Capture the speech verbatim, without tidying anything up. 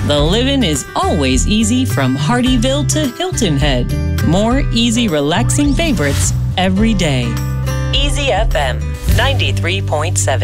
The living is always easy from Hardyville to Hilton Head. More easy, relaxing favorites every day. Easy F M ninety-three point seven.